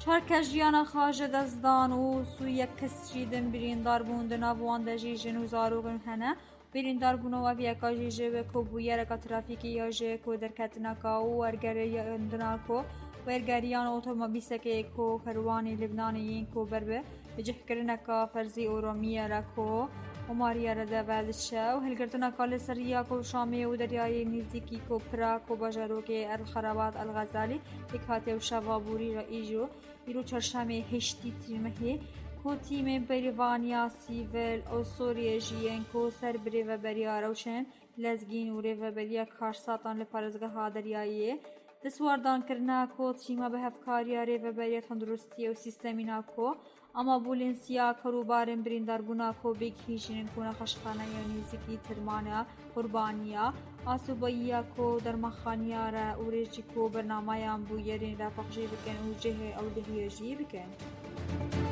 چارکە ژیانە خاژە دەستدان و سویە کەسری دەم بریندار بوون دناوان دەژیژن و زارۆگن هەنە بریندار بوونەوە بیەکە ژێژێوێ کۆبوویەرەکە ترافیکی یاژێک و دەرکەتنەکە و وەرگەریاندناکۆ وەرگەریان ئۆتۆمۆبیسەکەی کۆ کەروانی لبنانیین کۆ بەربێ بجهکردنەکە فەرزی ئۆرۆمیەرە کۆ وماریەرە دەبەدشە و هەلگرتنەکە لە سەریا کۆ شامێ و دەریای نزیکی کۆ پرا کۆ باژەرۆکێ ئەلخەرەبات ئەلغەزالی تێکهاتێ و شەڤابووری ڕئیژۆ ئیرۆ چەرشەمێ هێشتی تیرمەهێ کۆ تیمێ بەریڤانیا سیڤل ئەو سۆریێژیەن کۆ سەر برێڤەبەریا ڕەوشن لەزگین و رێڤەبەریە کارساتان لە پارێزگەها دەریاییە دەسواردانکردنا کۆ تیمە بە هەفکاریە رێڤەبەریە تەندروستیە و سیستەمینا کۆ ئەمە بولێنسیا کەروبارن برینداربوونا کۆ بێکهێژینن کۆ نەخەشخانەیە نزیکی ترمانە قوربانیە ئاسوبەییە کۆ دەرمەخانیارە و ڕێژی کۆ بەرنامەیان بوو یەرێن ڕاپەخشی بکەن و جێهێ ئەو دەهێژی بکەن.